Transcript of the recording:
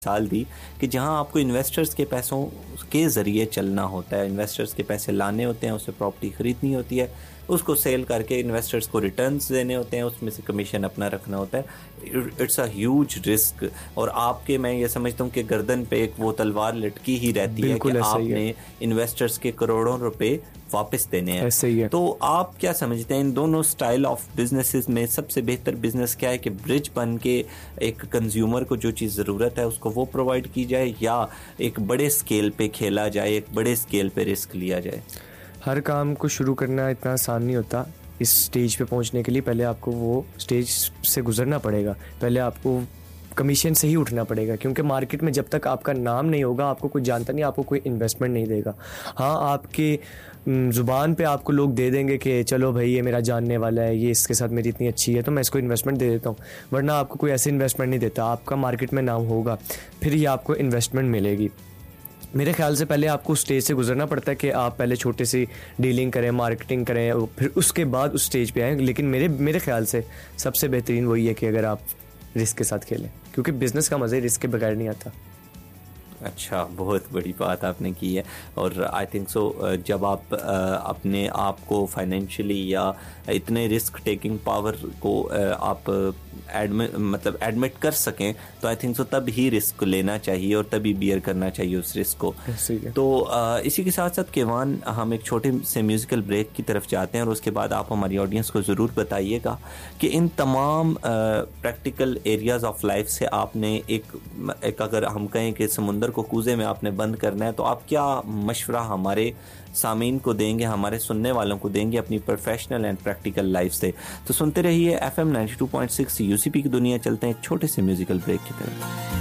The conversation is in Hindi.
साल दी कि जहां आपको इन्वेस्टर्स के पैसों के ज़रिए चलना होता है, इन्वेस्टर्स के पैसे लाने होते हैं, उससे प्रॉपर्टी ख़रीदनी होती है, उसको सेल करके इन्वेस्टर्स को रिटर्न्स देने होते हैं, उसमें से कमीशन अपना रखना होता है। It's a huge risk. और आपके, मैं ये समझता हूँ कि गर्दन पे एक वो तलवार लटकी ही रहती है कि आपने इन्वेस्टर्स के करोड़ों रुपए वापस देने हैं। ऐसे ही है। तो आप क्या समझते हैं इन दोनों स्टाइल ऑफ बिजनेसेस में सबसे बेहतर बिजनेस क्या है कि ब्रिज बन के एक कंज्यूमर को जो चीज़ ज़रूरत है उसको वो प्रोवाइड की जाए, या एक बड़े स्केल पे खेला जाए, एक बड़े स्केल पे रिस्क लिया जाए? हर काम को शुरू करना इतना आसान नहीं होता। इस स्टेज पे पहुंचने के लिए पहले आपको वो स्टेज से गुजरना पड़ेगा, पहले आपको कमीशन से ही उठना पड़ेगा, क्योंकि मार्केट में जब तक आपका नाम नहीं होगा, आपको कोई जानता नहीं, आपको कोई इन्वेस्टमेंट नहीं देगा। हाँ, आपकी ज़ुबान पे आपको लोग दे देंगे कि चलो भाई ये मेरा जानने वाला है, ये इसके साथ मेरी इतनी अच्छी है तो मैं इसको इन्वेस्टमेंट दे देता हूँ, वरना आपको कोई ऐसे इन्वेस्टमेंट नहीं देता। आपका मार्केट में नाम होगा फिर ही आपको इन्वेस्टमेंट मिलेगी। मेरे ख्याल से पहले आपको स्टेज से गुजरना पड़ता है कि आप पहले छोटे सी डीलिंग करें, मार्केटिंग करें, फिर उसके बाद उस स्टेज पे आएँ। लेकिन मेरे ख्याल से सबसे बेहतरीन वही है कि अगर आप रिस्क के साथ खेलें, क्योंकि बिज़नेस का मज़ा रिस्क के बगैर नहीं आता। अच्छा, बहुत बड़ी बात आपने की है। और आई थिंक सो जब आप अपने आप को फाइनेंशियली या इतने रिस्क टेकिंग पावर को आप एडमिट कर सकें तो आई थिंक सो तब ही रिस्क लेना चाहिए और तभी बियर करना चाहिए उस रिस्क को। तो इसी के साथ साथ केवान, हम एक छोटे से म्यूज़िकल ब्रेक की तरफ जाते हैं और उसके बाद आप हमारी ऑडियंस को ज़रूर बताइएगा कि इन तमाम प्रैक्टिकल एरियाज़ ऑफ लाइफ से आपने एक अगर हम कहें कि समुंदर को कूजे में आपने बंद करना है, तो आप क्या मशवरा हमारे सामीन को देंगे, हमारे सुनने वालों को देंगे अपनी प्रोफेशनल एंड प्रैक्टिकल लाइफ से? तो सुनते रहिए FM 92.6 UCP की दुनिया। चलते हैं एक छोटे से म्यूजिकल ब्रेक की तरफ।